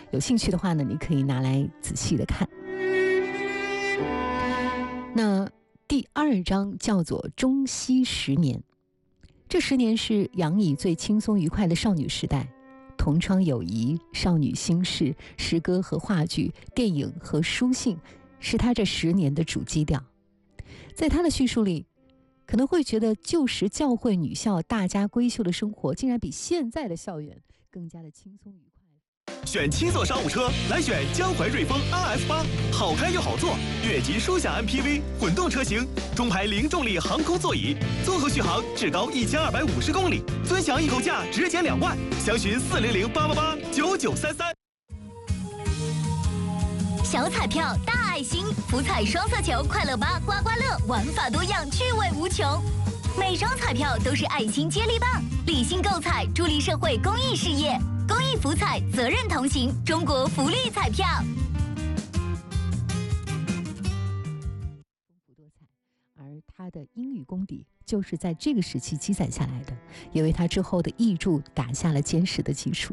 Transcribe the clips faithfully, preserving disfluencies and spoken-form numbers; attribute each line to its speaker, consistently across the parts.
Speaker 1: 有兴趣的话呢，你可以拿来仔细的看。那第二章叫做中西十年，这十年是杨乙最轻松愉快的少女时代，同窗友谊、少女心事、诗歌和话剧、电影和书信，是她这十年的主基调。在她的叙述里，可能会觉得旧时教会女校大家闺秀的生活，竟然比现在的校园更加的轻松愉快。
Speaker 2: 选七座商务车，来选江淮瑞风 R F 八，好开又好坐，越级舒享 M P V 混动车型，中排零重力航空座椅，综合续航至高一千二百五十公里，尊享易购价直减两万，详询四零零八八八九九三三。
Speaker 3: 小彩票大爱心，福彩双色球快乐吧刮刮乐，玩法多样，趣味无穷。每张彩票都是爱心接力棒，理性购彩，助力社会公益事业。公益福彩，责任同行，中国福利彩票。
Speaker 1: 丰富多彩，而他的英语功底就是在这个时期积攒下来的，也为他之后的译著打下了坚实的基础。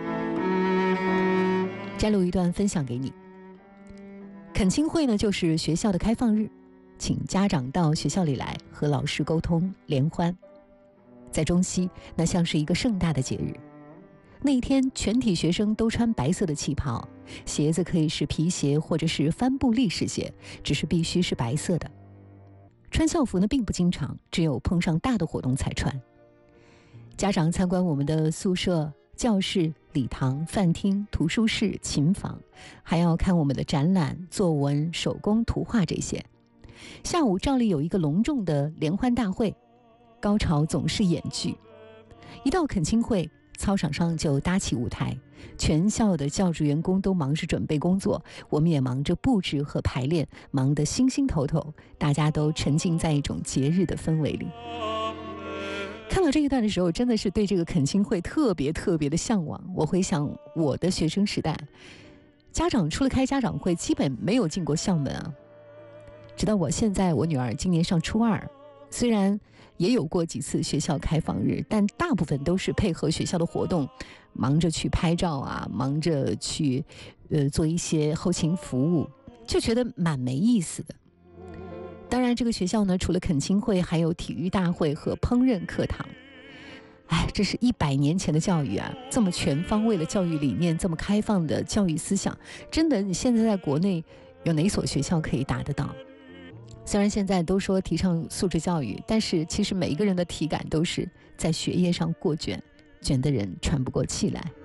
Speaker 1: 摘录一段分享给你。恳亲会呢，就是学校的开放日，请家长到学校里来和老师沟通联欢。在中西，那像是一个盛大的节日。那一天，全体学生都穿白色的旗袍，鞋子可以是皮鞋或者是帆布力士鞋，只是必须是白色的。穿校服呢并不经常，只有碰上大的活动才穿。家长参观我们的宿舍、教室、礼堂、饭厅、图书室、琴房，还要看我们的展览、作文、手工图画这些。下午照例有一个隆重的联欢大会，高潮总是演剧。一到恳亲会，操场上就搭起舞台，全校的教职员工都忙着准备工作，我们也忙着布置和排练，忙得心心头头，大家都沉浸在一种节日的氛围里。看到这一段的时候，真的是对这个恳亲会特别特别的向往。我回想我的学生时代，家长除了开家长会，基本没有进过校门啊。直到我现在，我女儿今年上初二，虽然也有过几次学校开放日，但大部分都是配合学校的活动，忙着去拍照啊，忙着去呃做一些后勤服务，就觉得蛮没意思的。当然这个学校呢，除了恳亲会，还有体育大会和烹饪课堂。哎，这是一百年前的教育啊，这么全方位的教育理念，这么开放的教育思想，真的你现在在国内有哪所学校可以达得到？虽然现在都说提倡素质教育，但是其实每一个人的体感都是在学业上过卷，卷得人喘不过气来。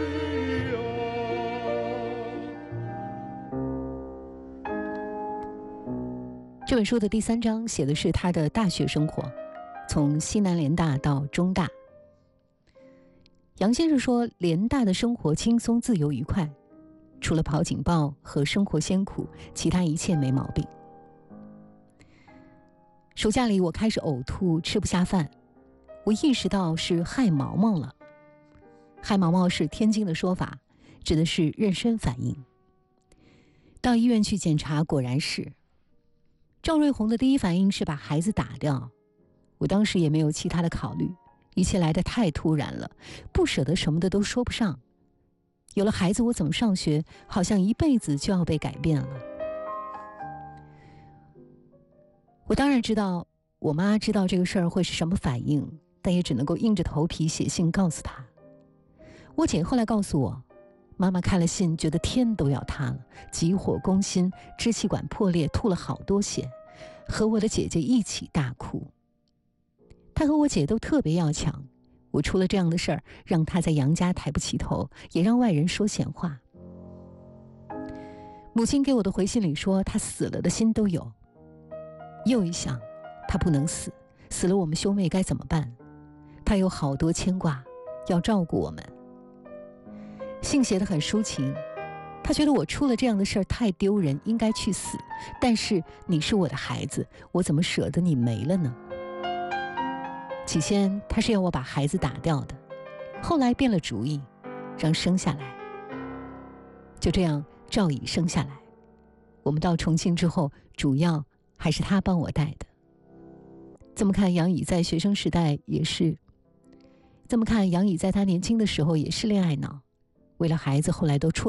Speaker 1: 这本书的第三章写的是他的大学生活，从西南联大到中大。杨先生说，联大的生活轻松自由愉快，除了跑警报和生活艰苦，其他一切没毛病。暑假里我开始呕吐，吃不下饭，我意识到是害毛毛了。害毛毛是天津的说法，指的是妊娠反应。到医院去检查，果然是。赵瑞红的第一反应是把孩子打掉，我当时也没有其他的考虑，一切来得太突然了，不舍得什么的都说不上。有了孩子，我怎么上学，好像一辈子就要被改变了。我当然知道我妈知道这个事儿会是什么反应，但也只能够硬着头皮写信告诉她。我姐后来告诉我，妈妈看了信觉得天都要塌了，急火攻心，支气管破裂，吐了好多血，和我的姐姐一起大哭。她和我姐都特别要强，我出了这样的事儿，让她在杨家抬不起头，也让外人说闲话。母亲给我的回信里说，她死了的心都有。又一想，她不能死，死了我们兄妹该怎么办？她有好多牵挂，要照顾我们。信写得很抒情，她觉得我出了这样的事儿太丢人，应该去死，但是你是我的孩子，我怎么舍得你没了呢？起先她是要我把孩子打掉的，后来变了主意，让生下来。就这样赵乙生下来，我们到重庆之后，主要还是他帮我带的。这么看，杨乙在学生时代也是，这么看，杨乙在他年轻的时候也是恋爱脑，为了孩子后来都辍